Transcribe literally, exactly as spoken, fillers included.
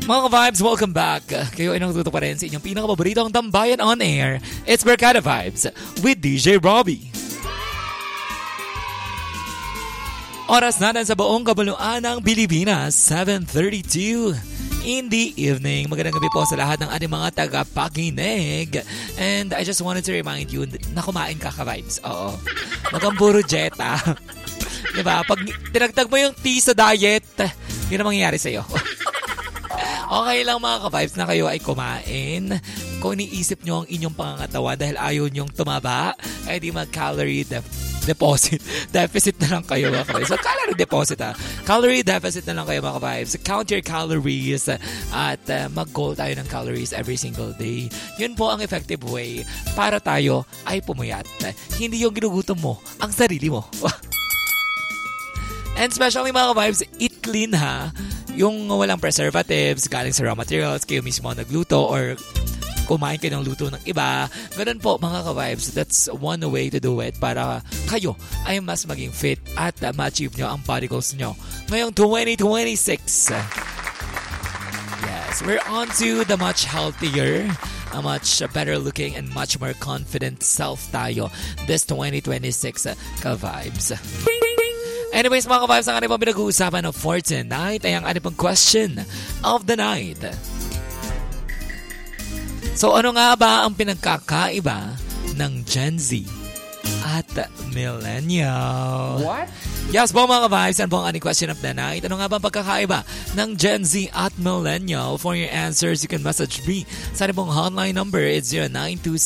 Mga ka-vibes, welcome back. Kayo ay natuto pa rin sa inyong pinakapaboritong tambayan on air. It's Barkada Vibes with D J Robbie. Oras natin sa buong kabuluan ng Pilipinas, seven thirty-two in the evening. Magandang gabi po sa lahat ng ating mga tagapakinig. And I just wanted to remind you na kumain ka ka-vibes. Oo. Wag kang puro jeta. Diba? Pag tinagtag mo yung tea sa diet, yun ang mangyayari sa'yo. Okay lang mga ka-vibes na kayo ay kumain. Kung iniisip nyo ang inyong pangangatawan dahil ayaw nyong tumaba, ay di mag-calorie de- deposit. Deficit na lang kayo mga ka-vibes. So, calorie deposit ha. Calorie deficit na lang kayo mga ka-vibes. Count your calories at uh, mag-goal tayo ng calories every single day. Yun po ang effective way para tayo ay pumuyat. Hindi yung ginugutom mo ang sarili mo. And especially mga ka-vibes, eat clean ha. Yung walang preservatives, galing sa raw materials, kayo mismo nagluto or kumain kayo ng luto ng iba. Ganun po mga ka-vibes, that's one way to do it para kayo ay mas maging fit at uh, ma-achieve nyo ang body goals nyo ngayong twenty twenty-six. Yes, we're on to the much healthier, a much better looking and much more confident self tayo this twenty twenty-six uh, ka-vibes. Anyways mga ka-vibes, ang ating pong pinag-uusapan of for tonight ay ang ating pong question of the night. So ano nga ba ang pinagkakaiba ng Gen Z at Millennial? What? Yes po mga ka-vibes, yan po ang ating question of the night. Ano nga ba ang pagkakaiba ng Gen Z at Millennial? For your answers, you can message me sa ating pong hotline number. It's zero nine two